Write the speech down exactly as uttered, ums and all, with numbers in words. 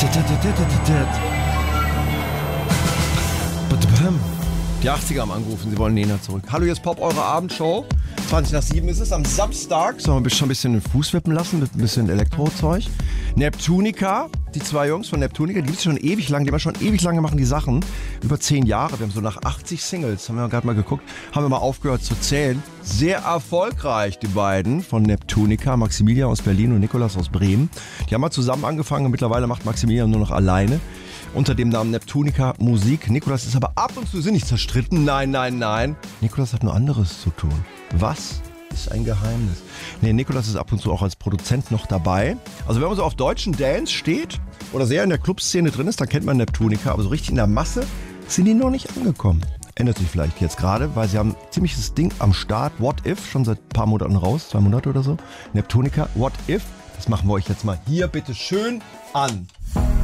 Die achtziger haben angerufen, sie wollen Nena zurück. Hallo, hier ist Pop, eure Abendshow. zwanzig nach sieben ist es am Samstag. Sollen wir schon ein bisschen den Fuß wippen lassen mit ein bisschen Elektrozeug. Neptunica, die zwei Jungs von Neptunica, die gibt es schon ewig lang, die haben schon ewig lange machen die Sachen. Über zehn Jahre, wir haben so nach achtzig Singles, haben wir gerade mal geguckt, haben wir mal aufgehört zu zählen. Sehr erfolgreich, die beiden von Neptunica, Maximilian aus Berlin und Nikolas aus Bremen. Die haben mal zusammen angefangen und mittlerweile macht Maximilian nur noch alleine. Unter dem Namen Neptunica Musik. Nikolas ist aber ab und zu sind nicht zerstritten. Nein, nein, nein. Nikolas hat nur anderes zu tun. Was? Ist ein Geheimnis. Nee, Nikolas ist ab und zu auch als Produzent noch dabei. Also wenn man so auf deutschen Dance steht oder sehr in der Clubszene drin ist, dann kennt man Neptunica. Aber so richtig in der Masse sind die noch nicht angekommen. Ändert sich vielleicht jetzt gerade, weil sie haben ein ziemliches Ding am Start. What If, schon seit ein paar Monaten raus, zwei Monate oder so. Neptunica, What If. Das machen wir euch jetzt mal hier bitte schön an.